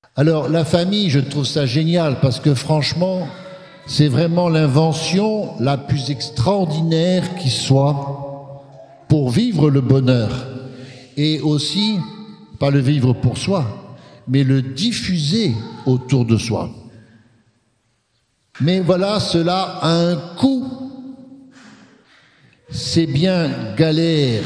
Alors, la famille, je trouve ça génial parce que franchement, c'est vraiment l'invention la plus extraordinaire qui soit pour vivre le bonheur. Et aussi, pas le vivre pour soi, mais le diffuser autour de soi. Mais voilà, cela a un coût. C'est bien galère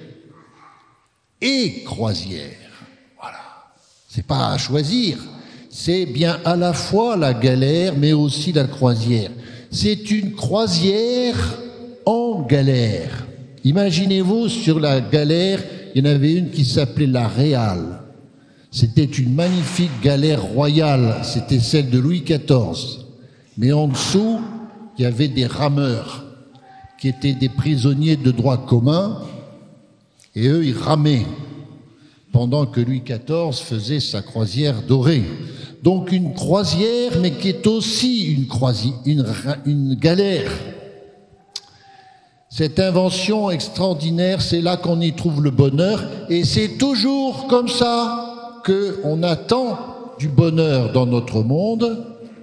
et croisière. Voilà. C'est pas à choisir. C'est bien à la fois la galère, mais aussi la croisière. C'est une croisière en galère. Imaginez-vous, sur la galère, il y en avait une qui s'appelait la Réale. C'était une magnifique galère royale. C'était celle de Louis XIV. Mais en dessous, il y avait des rameurs qui étaient des prisonniers de droit commun. Et eux, ils ramaient pendant que Louis XIV faisait sa croisière dorée. Donc une croisière, mais qui est aussi une galère. Cette invention extraordinaire, c'est là qu'on y trouve le bonheur. Et c'est toujours comme ça qu'on attend du bonheur dans notre monde.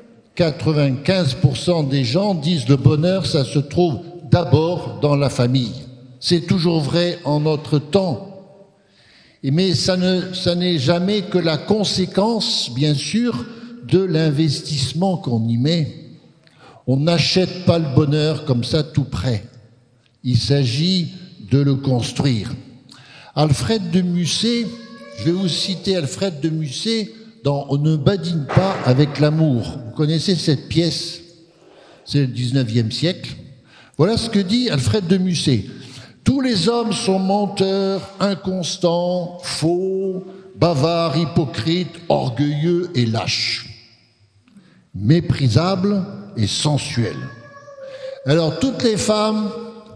95% des gens disent le bonheur, ça se trouve d'abord dans la famille. C'est toujours vrai en notre temps. Mais ça n'est jamais que la conséquence, bien sûr, de l'investissement qu'on y met. On n'achète pas le bonheur comme ça tout près. Il s'agit de le construire. Alfred de Musset, je vais vous citer Alfred de Musset dans On ne badine pas avec l'amour. Vous connaissez cette pièce? C'est le 19e siècle. Voilà ce que dit Alfred de Musset. Tous les hommes sont menteurs, inconstants, faux, bavards, hypocrites, orgueilleux et lâches, méprisables et sensuels. Alors toutes les femmes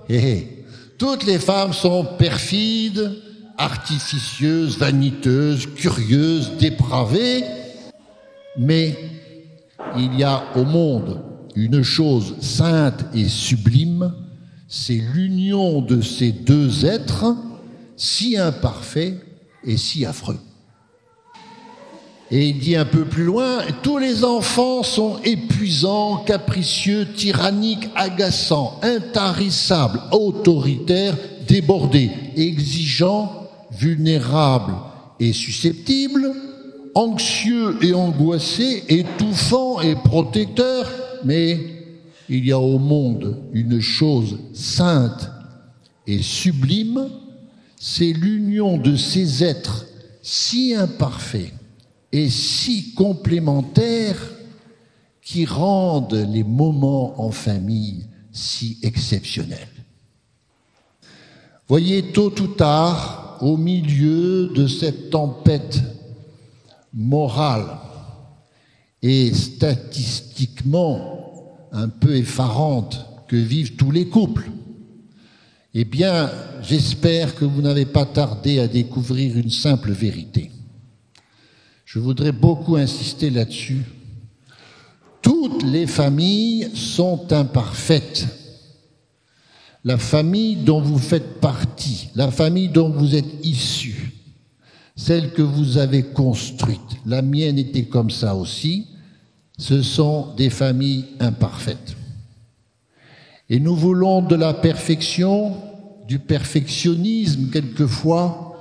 sont perfides, artificieuses, vaniteuses, curieuses, dépravées, mais il y a au monde une chose sainte et sublime, c'est l'union de ces deux êtres si imparfaits et si affreux. Et il dit un peu plus loin, tous les enfants sont épuisants, capricieux, tyranniques, agaçants, intarissables, autoritaires, débordés, exigeants, vulnérables et susceptibles, anxieux et angoissés, étouffants et protecteurs, mais il y a au monde une chose sainte et sublime, c'est l'union de ces êtres si imparfaits et si complémentaires qui rendent les moments en famille si exceptionnels. Voyez, tôt ou tard, au milieu de cette tempête morale et statistiquement un peu effarante que vivent tous les couples, eh bien, j'espère que vous n'avez pas tardé à découvrir une simple vérité. Je voudrais beaucoup insister là-dessus. Toutes les familles sont imparfaites. La famille dont vous faites partie, la famille dont vous êtes issus, celle que vous avez construite, la mienne était comme ça aussi, ce sont des familles imparfaites. Et nous voulons de la perfection, du perfectionnisme quelquefois,